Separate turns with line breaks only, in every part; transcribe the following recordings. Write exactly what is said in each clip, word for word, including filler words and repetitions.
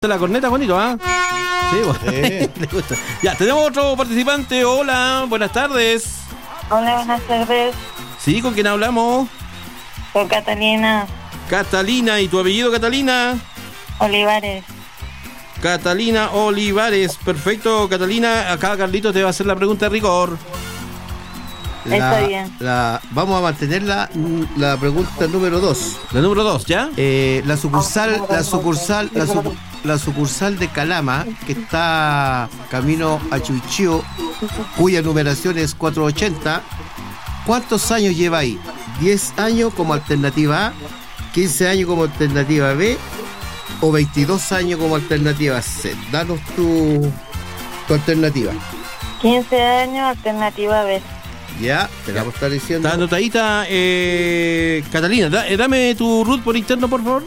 La corneta, bonito, ¿ah? ¿eh? Sí, bueno.
Sí.
Le gusta. Ya, tenemos otro participante. Hola, buenas tardes.
Hola, buenas tardes.
Sí, ¿con quién hablamos?
Con Catalina
Catalina, ¿y tu apellido, Catalina?
Olivares.
Catalina Olivares, perfecto, Catalina. Acá Carlito te va a hacer la pregunta de rigor.
La,
Está bien.
la- vamos a mantener la, la pregunta número dos.
La número dos, ¿ya?
Eh, la sucursal, la sucursal, la, su- la sucursal de Calama, que está camino a Chuichío, cuya numeración es cuatrocientos ochenta. ¿Cuántos años lleva ahí? ¿diez años como alternativa A, quince años como alternativa B o veintidós años como alternativa C? Danos tu, tu alternativa.
quince años, alternativa B.
Ya, te la vamos a estar diciendo.
Está anotadita, eh, Catalina. Da- eh, dame tu root por interno, por favor.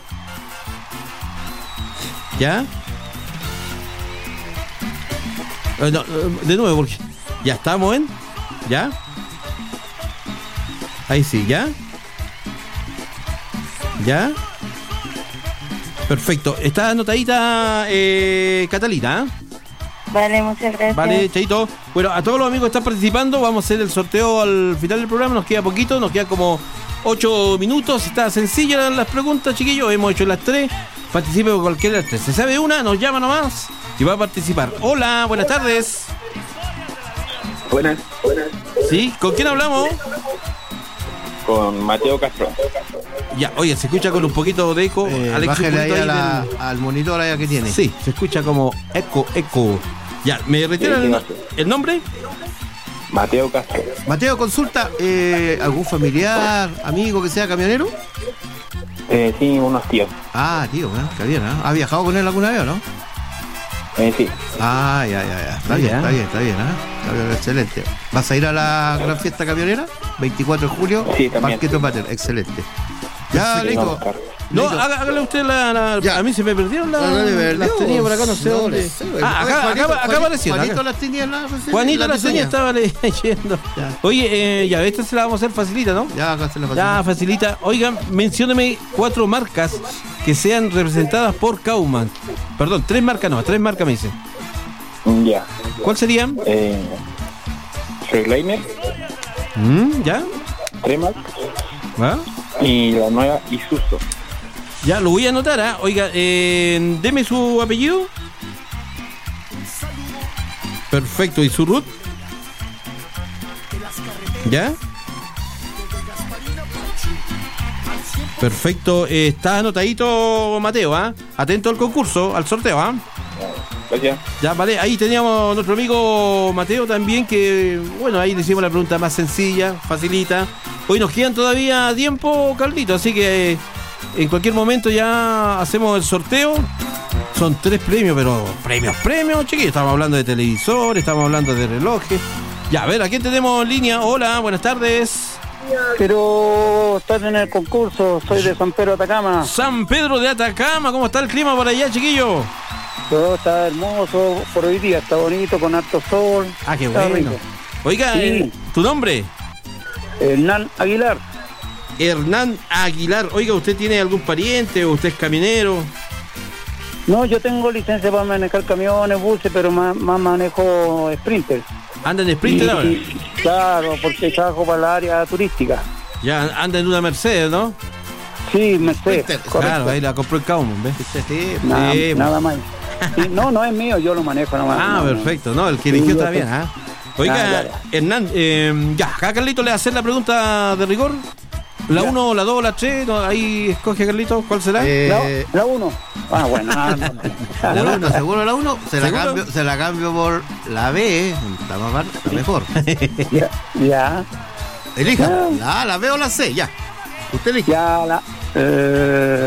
¿Ya? Eh, no, eh, de nuevo, porque ya estamos en. ¿Ya? Ahí sí, ¿ya? ¿Ya? Perfecto. Está anotadita, eh, Catalina, ¿eh?
Vale, muchas gracias.
Vale, chaito. Bueno, a todos los amigos que están participando, vamos a hacer el sorteo al final del programa. Nos queda poquito, nos queda como ocho minutos. Está sencilla las preguntas, chiquillos. Hemos hecho las tres. Participe con cualquiera de las tres. Se sabe una, nos llama nomás y va a participar. Hola, buenas tardes.
Buenas, buenas.
¿Sí? ¿Con quién hablamos?
Con Mateo Castro.
Ya, oye, se escucha con un poquito de eco.
Eh,
Alex, un
bájale ahí,
poquito
a la-
del-
al monitor allá que tiene.
Sí, se escucha como eco, eco. Ya, ¿me retiran
Sí,
el,
sí, sí.
el nombre?
Mateo Castro.
Mateo, consulta, eh, ¿algún familiar, amigo que sea camionero?
Eh, sí, unos tíos.
Ah, tío, ¿eh? Qué bien, ¿eh? ¿Has viajado con él alguna vez o no?
Eh, sí.
Ah, ya, ya, ya. Está
Ah,
bien,
ya.
está bien, está bien, ¿eh? Está bien, excelente. ¿Vas a ir a la gran fiesta camionera? veinticuatro de julio,
Sí, también.
Parqueto Pater, excelente. Ya,
Sí,
Lico.
vamos a estar.
No,
Lico.
haga- hágale usted la, la-
Ya.
A mí se me perdieron la,
Ah, no, de verdad.
las tenía por acá, no sé
No,
dónde.
no sé, güey.
Ah,
Oye,
acá,
Juanito,
acá, acá
Juanito,
apareció.
Juanito
acá.
las tenía en la receta,
Juanito la tenía,
tenía.
estaba leyendo.
Ya.
Oye, eh, ya, esta se la vamos a hacer facilita, ¿no?
Ya, acá se la pasé.
Ya, facilita. Oigan, mencióneme cuatro marcas que sean representadas por Kauman. Perdón, tres marcas no, tres marcas me dicen.
Ya.
¿Cuáles serían?
Eh, Freightliner,
Mm, ¿Ya?
Tremac
¿Va?
y la nueva Isuzu.
Ya, lo voy a anotar, ¿ah? Oiga, eh, deme su apellido. Perfecto, ¿y su root? ¿Ya? Perfecto, eh, está anotadito Mateo, ¿ah? Atento al concurso, al sorteo, ¿ah?
Gracias.
Ya, vale, ahí teníamos nuestro amigo Mateo también, que, bueno, ahí le hicimos la pregunta más sencilla, facilita. Hoy nos quedan todavía tiempo, Carlito, así que eh, en cualquier momento ya hacemos el sorteo. Son tres premios, pero premios, premios, chiquillos. Estamos hablando de televisores, estamos hablando de relojes. Ya, a ver, ¿a quién tenemos en línea? Hola, buenas tardes.
Quiero estar en el concurso, soy de San Pedro Atacama.
San Pedro de Atacama, ¿cómo está el clima por allá, chiquillo?
Todo está hermoso, por hoy día está bonito, con harto sol.
Ah, qué
Está
bueno.
rico.
Oiga,
Sí.
eh, ¿tu nombre?
Hernán Aguilar.
Hernán Aguilar. Oiga, ¿usted tiene algún pariente o usted es camionero?
No, yo tengo licencia para manejar camiones, buses, pero más, más manejo Sprinter.
¿Anda en Sprinter
Y-
ahora?
y- claro, porque trabajo para la área turística.
Ya, anda en una Mercedes, ¿no?
Sí, me sé.
Sprinter,
correcto.
Claro, ahí la compró el Kauman, ¿ves?
Sí,
Nada,
Sí,
nada más. Sí, no, no es mío, yo lo manejo nomás.
Ah,
No, no.
perfecto, no, el que
Sí,
eligió
yo
está
sé.
bien, ¿ah? Oiga,
Ah, ya, ya.
Hernán, eh, ya, acá Carlito le va a hacer la pregunta de rigor. La
Ya.
uno, la dos, la tres, no, ahí escoge Carlito, ¿cuál será?
Eh,
La, la uno. Ah, bueno. ah, no, no.
la uno, seguro la uno, se la
¿Seguro?
cambio, se la cambio por la B, ¿eh? Está más bar- está mejor.
Ya, ya,
Elija,
Ah.
la A, la B o la C, ya. Usted elige.
ya la. Eh,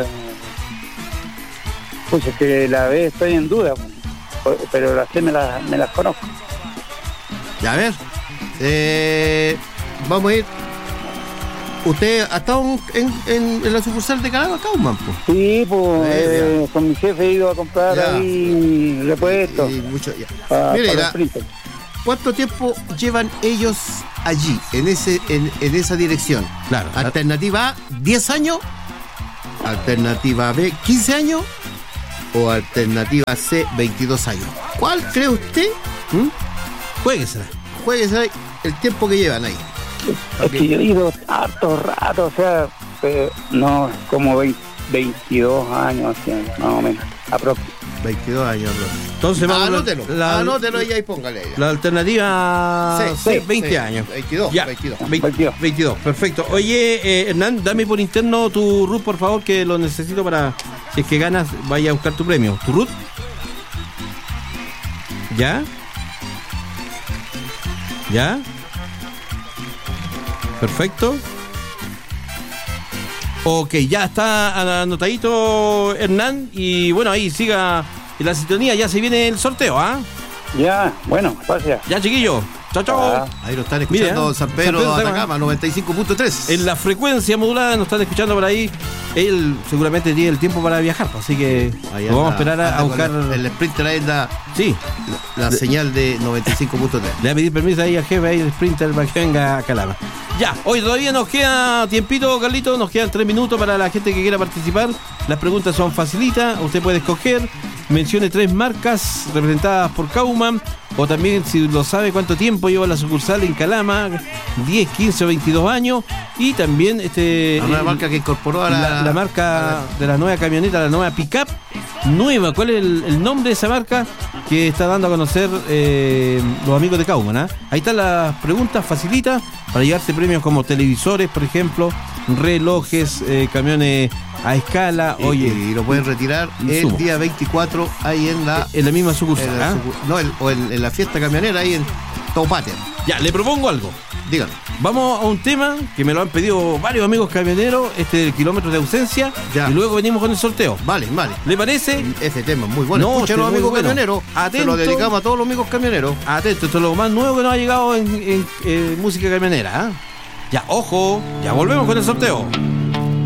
pues es que la B estoy en duda, pues, pero la C me, la, me las conozco.
Ya, a ver. Eh, vamos a ir. ¿Usted ha estado en, en, en la sucursal de Calama, Kauman, pues?
Sí, pues
Eh,
eh, con mi jefe he ido a comprar
Ya.
ahí repuestos
Y mucho, ya.
para,
Mire,
para
la-
el Sprinter.
¿cuánto tiempo llevan ellos allí, en ese en, en esa dirección?
Claro.
Alternativa A, diez años. Alternativa B, quince años. o alternativa C, veintidós años. ¿Cuál cree usted?
¿Mm? Juéguesela.
Jueguese el tiempo que llevan ahí.
Es que yo he ido harto rato, o sea, eh, no, como veinte, veintidós años, así, más o menos, aproximadamente.
veintidós años, bro.
Entonces vamos
Anótelo,
la,
anótelo y ahí póngale ahí.
la alternativa
Sí,
C,
sí,
veinte
sí,
años.
veintidós,
Ya,
veintidós.
veinte, veintidós, perfecto. Oye, eh, Hernán, dame por interno tu R U T, por favor, que lo necesito para, si es que ganas, vaya a buscar tu premio. ¿Tu R U T? ¿Ya? ¿Ya? Perfecto. Ok, ya está anotadito, Hernán. Y bueno, ahí siga en la sintonía. Ya se viene el sorteo, ¿ah?
Ya, bueno, gracias.
Ya, chiquillo. Chao, chao.
Ah.
Ahí lo están escuchando.
Mira,
San Pedro,
San Pedro,
Atacama, noventa y cinco punto tres.
En la frecuencia modulada nos están escuchando por ahí. Él seguramente tiene el tiempo para viajar, así que
Ahí
lo vamos a
anda,
esperar a, a
anda con
buscar.
El, el Sprinter ahí da
Sí,
la señal de noventa y cinco punto tres.
le voy a pedir permiso ahí al jefe, ahí el Sprinter, para que venga a Calama. Ya, hoy todavía nos queda tiempito, Carlito, nos quedan tres minutos para la gente que quiera participar. Las preguntas son facilitas, usted puede escoger, mencione tres marcas representadas por Kauman, o también, si lo sabe, cuánto tiempo lleva la sucursal en Calama, diez, quince o veintidós años, y también este
La nueva
el-
marca que incorporó a la,
la, la marca
a
de la nueva camioneta, la nueva pickup nueva. ¿Cuál es el, el nombre de esa marca que está dando a conocer eh, los amigos de Kauman? ¿Ah? Ahí están las preguntas facilitas para llevarse premios como televisores, por ejemplo, relojes, eh, camiones a escala.
y,
Oye,
y lo pueden retirar el
insumo.
día veinticuatro ahí en la,
en la misma sucursal.
en la
¿Ah?
sucu- no, el- o en, en la fiesta camionera ahí en Taupater.
Ya, le propongo algo.
Dígame.
Vamos a un tema que me lo han pedido varios amigos camioneros, este del kilómetro de ausencia,
Ya.
y luego venimos con el sorteo.
Vale, vale.
¿Le parece?
Ese tema es muy bueno.
No,
Escuchen
este
los
es muy
amigos
bueno.
camioneros. Se
Atento.
lo dedicamos a todos los amigos camioneros.
Atento, esto es lo más nuevo que nos ha llegado en, en, eh, música camionera. ¿Ah? Ya, ojo, ya volvemos con el sorteo.